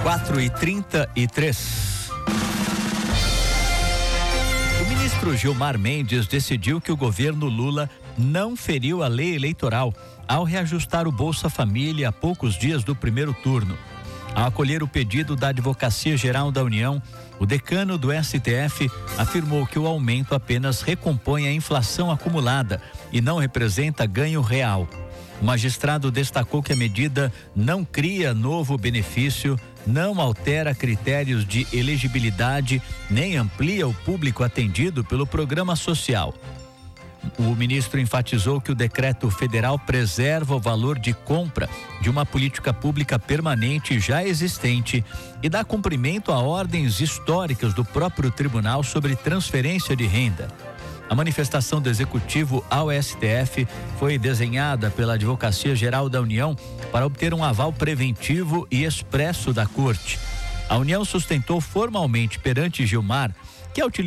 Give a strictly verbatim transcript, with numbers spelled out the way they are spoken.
quatro e trinta e três. O ministro Gilmar Mendes decidiu que o governo Lula não feriu a lei eleitoral ao reajustar o Bolsa Família a poucos dias do primeiro turno. Ao acolher o pedido da Advocacia Geral da União, o decano do S T F afirmou que o aumento apenas recompõe a inflação acumulada e não representa ganho real. O magistrado destacou que a medida não cria novo benefício, não altera critérios de elegibilidade, nem amplia o público atendido pelo programa social. O ministro enfatizou que o decreto federal preserva o valor de compra de uma política pública permanente já existente e dá cumprimento a ordens históricas do próprio tribunal sobre transferência de renda. A manifestação do executivo ao S T F foi desenhada pela Advocacia Geral da União para obter um aval preventivo e expresso da Corte. A União sustentou formalmente perante Gilmar que a utilização